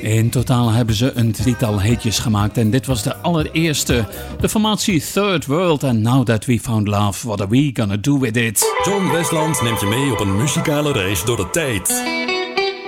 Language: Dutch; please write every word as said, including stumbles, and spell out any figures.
In totaal hebben ze een drietal hitjes gemaakt en dit was de allereerste. De formatie Third World en Now That We Found Love, What Are We Gonna Do With It? John Westland neemt je mee op een muzikale reis door de tijd.